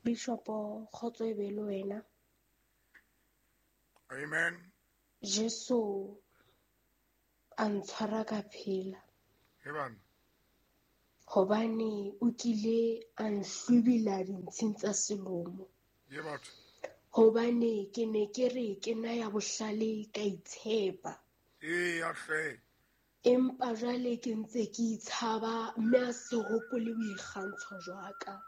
Bishopo kgotso e be le wena. Amen. Jesu a ntshwara ka phela Heaven. hobane o kile a nhlwibila dintsheng tsa selomo, Ye batho. hobane ke ne ke re ke na ya bohlale ka itshepa, Ya hle. empa jwale ke ntse ke itshaba, mme a se hopole boikgantsho jwaka.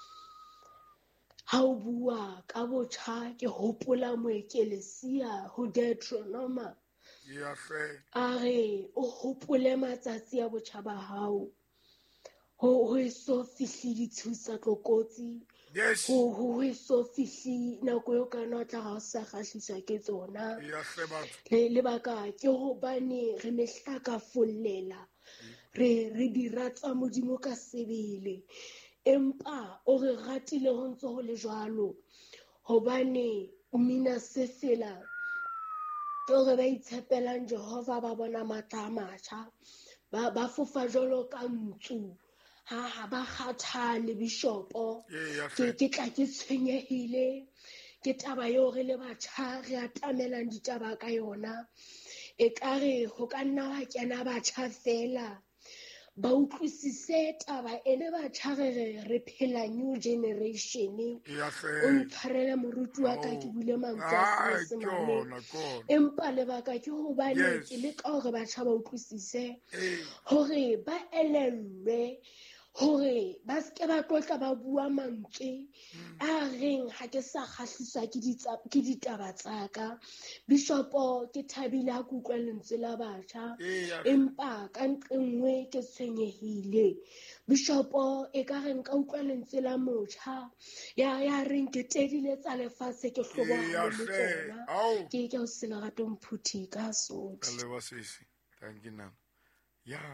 Ha o bua ka botjha ke hopola moekelesia ho Deuteronoma Ya hle. a re o hopole matsatsi a botjha ba hao, ho eso fihle ditshusa tlokotsi, Yes. ho eso fihle nako eo kana o tla ga o sa kgahliswa ke tsona. Ya hle batho. Lebaka ke hobane re mehla ka follela, re di rata Modimo ka sebele, empa o re ratile ho ntso ho le jwalo, hobane o mina se fela gore ba itshepelang Jehova ba bona matla a matjha, ba fofa jwalo ka ntsu, ha ba kgathale bishopo. Ya Ke hle. tla ke tshwenyehile ke taba eo re le batjha re atamelang ditaba ka yona, e kare ho ka nna wa kena batjha fela ba utlwisise taba ene. Batjha re phela new generation. Ya O hle. ntshwarele moruti wa ka ke bule mantswe a Senyesemane, Kona. empa lebaka ke hobane Yes. ke leka hore batjha ba utlwisise Eh. hore ba elellwe, hore ba seke ba tlotla ba bua mantswe a reng ha ke sa kgahliswa ke ditaba tsa ka. Bishopo ke thabile ha ke utlwa lentswe la batjha, Ya hle. empa ka nqe nngwe ke tshwenyehile. Bishopo e ka re nka utlwa lentswe la motjha ya reng ke tedile tsa lefatshe ke hlobohale le tsona. Au. Ke o se lerato mphuthi ka Sotho. Ka leba sisi. Thank you nana. Ya